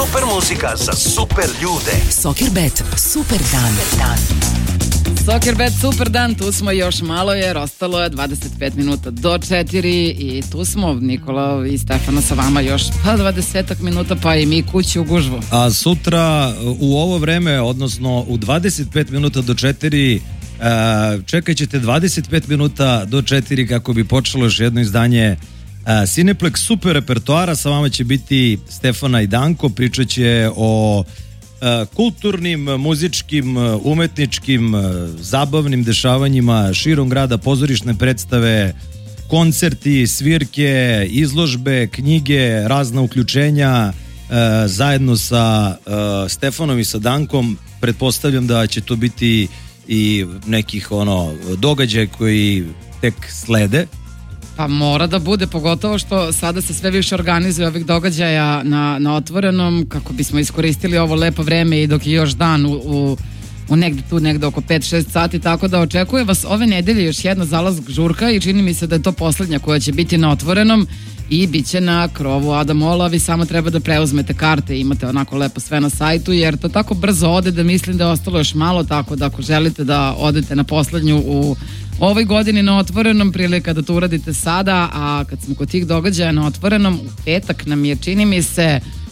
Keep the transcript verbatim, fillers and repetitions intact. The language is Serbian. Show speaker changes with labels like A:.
A: Super muzika za super ljude.
B: Soccerbet, super dan. dan.
C: Soccerbet, super dan, tu smo još malo jer ostalo je dvadeset pet minuta do četiri i tu smo, Nikola i Stefano sa vama još pa dvadesetak minuta, pa i mi kući u gužvu.
D: A sutra u ovo vreme, odnosno u dvadeset pet minuta do četiri, čekat ćete dvadeset pet minuta do četiri kako bi počelo još jedno izdanje Cineplex super repertoara. Sa vama će biti Stefana i Danko, pričat će o kulturnim, muzičkim, umetničkim, zabavnim dešavanjima širom grada, pozorišne predstave, koncerti, svirke, izložbe, knjige, razna uključenja. Zajedno sa Stefanom i sa Dankom pretpostavljam da će to biti i nekih ono događaja koji tek slede.
C: Pa mora da bude, pogotovo što sada se sve više organizuje ovih događaja na, na otvorenom, kako bismo iskoristili ovo lepo vreme i dok je još dan u, u, u negde tu negde oko pet šest sati, tako da očekuje vas ove nedelje još jedna zalazak žurka i čini mi se da je to poslednja koja će biti na otvorenom i bit će na krovu Ada Mola. Vi samo treba da preuzmete karte i imate onako lepo sve na sajtu, jer to tako brzo ode da mislim da je ostalo još malo, tako da ako želite da odete na poslednju u ovoj godini na otvorenom, prilika da to uradite sada. A kad smo kod tih događaja na otvorenom, u petak nam je, čini mi se,